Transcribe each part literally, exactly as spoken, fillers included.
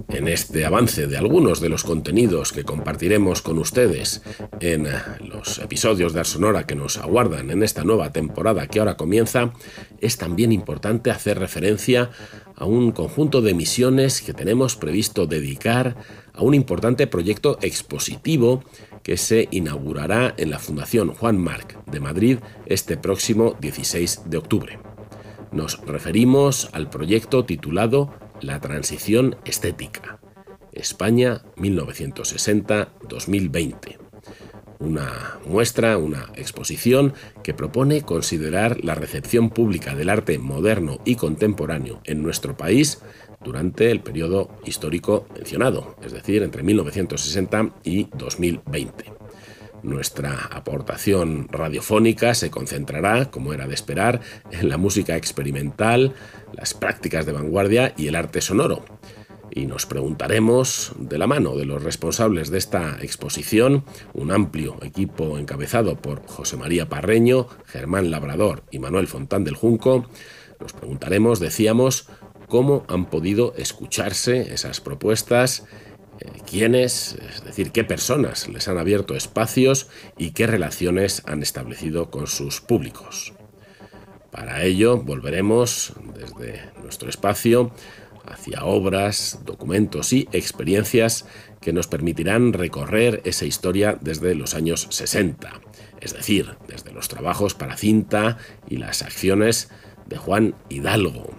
En este avance de algunos de los contenidos que compartiremos con ustedes en los episodios de Ars Sonora que nos aguardan en esta nueva temporada que ahora comienza, es también importante hacer referencia a un conjunto de emisiones que tenemos previsto dedicar a un importante proyecto expositivo que se inaugurará en la Fundación Juan March de Madrid este próximo dieciséis de octubre. Nos referimos al proyecto titulado La Transición Estética, España mil novecientos sesenta a dos mil veinte. Una muestra, una exposición que propone considerar la recepción pública del arte moderno y contemporáneo en nuestro país durante el periodo histórico mencionado, es decir, entre mil novecientos sesenta y dos mil veinte. Nuestra aportación radiofónica se concentrará, como era de esperar, en la música experimental, las prácticas de vanguardia y el arte sonoro. Y nos preguntaremos, de la mano de los responsables de esta exposición, un amplio equipo encabezado por José María Parreño, Germán Labrador y Manuel Fontán del Junco, nos preguntaremos, decíamos, cómo han podido escucharse esas propuestas, quiénes, es decir, qué personas les han abierto espacios y qué relaciones han establecido con sus públicos. Para ello volveremos desde nuestro espacio hacia obras, documentos y experiencias que nos permitirán recorrer esa historia desde los años sesenta, es decir, desde los trabajos para cinta y las acciones de Juan Hidalgo,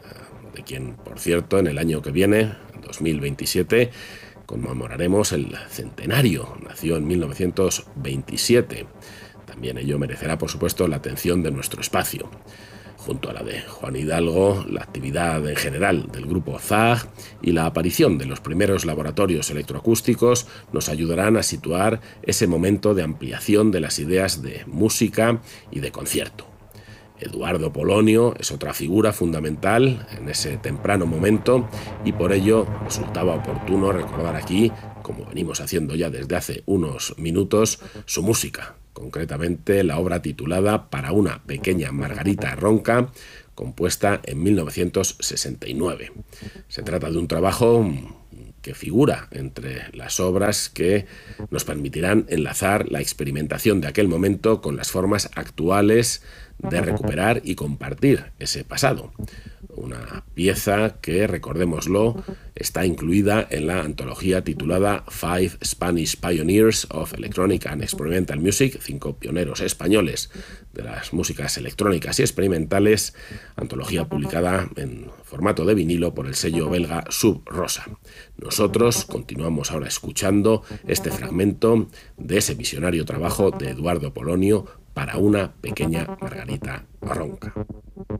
de quien, por cierto, en el año que viene, dos mil veintisiete, conmemoraremos el centenario. Nació en mil novecientos veintisiete. También ello merecerá, por supuesto, la atención de nuestro espacio. Junto a la de Juan Hidalgo, la actividad en general del grupo Z A G y la aparición de los primeros laboratorios electroacústicos nos ayudarán a situar ese momento de ampliación de las ideas de música y de concierto. Eduardo Polonio es otra figura fundamental en ese temprano momento y por ello resultaba oportuno recordar aquí, como venimos haciendo ya desde hace unos minutos, su música, concretamente la obra titulada Para una pequeña Margarita ronca, compuesta en mil novecientos sesenta y nueve. Se trata de un trabajo que figura entre las obras que nos permitirán enlazar la experimentación de aquel momento con las formas actuales de recuperar y compartir ese pasado. Una pieza que, recordémoslo, está incluida en la antología titulada Five Spanish Pioneers of Electronic and Experimental Music, cinco pioneros españoles de las músicas electrónicas y experimentales, antología publicada en formato de vinilo por el sello belga Sub Rosa. Nosotros continuamos ahora escuchando este fragmento de ese visionario trabajo de Eduardo Polonio, Para una pequeña Margarita ronca.